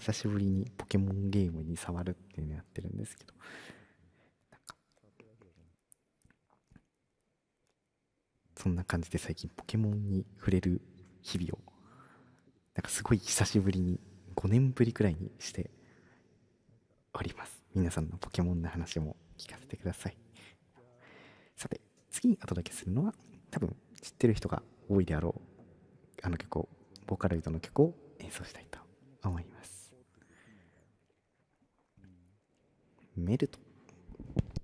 久しぶりにポケモンゲームに触るっていうのやってるんですけど、なんかそんな感じで最近ポケモンに触れる日々を、なんかすごい久しぶりに、5年ぶりくらいにしております。皆さんのポケモンの話も聞かせてください。さて、次にお届けするのは、多分知ってる人が多いであろう、あの曲を、ボーカロイドの曲を演奏したいと思います。メルト。